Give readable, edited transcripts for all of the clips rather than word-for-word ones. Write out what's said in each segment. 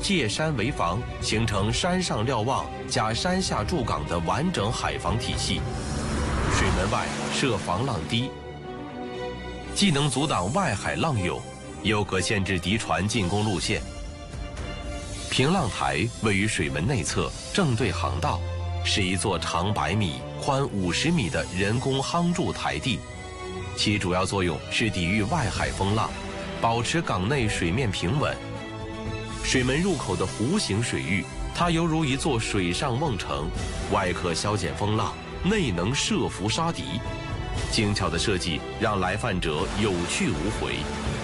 借山为防，形成山上瞭望加山下驻港的完整海防体系。水门外设防浪堤，既能阻挡外海浪涌，又可限制敌船进攻路线。平浪台位于水门内侧，正对航道，是一座长100米、宽50米的人工夯筑台地，其主要作用是抵御外海风浪，保持港内水面平稳。水门入口的弧形水域，它犹如一座水上瓮城，外可消减风浪，内能设伏杀敌。精巧的设计让来犯者有去无回。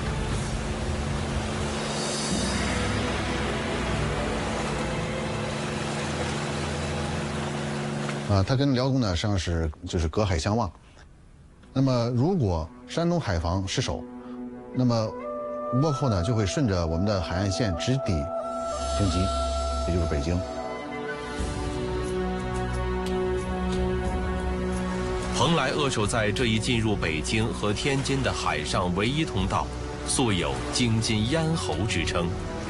它跟辽东呢实际上就是隔海相望。那么如果山东海防失守，那么倭寇呢就会顺着我们的海岸线直抵京畿，也就是北京。 蓬莱扼守在这一进入北京和天津的海上唯一通道，素有京津咽喉之称。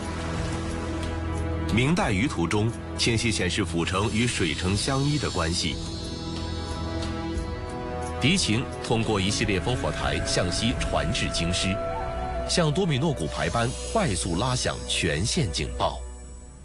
明代舆图中清晰显示府城与水城相依的关系。敌情通过一系列烽火台向西传至京师，像多米诺骨牌般快速拉响全线警报。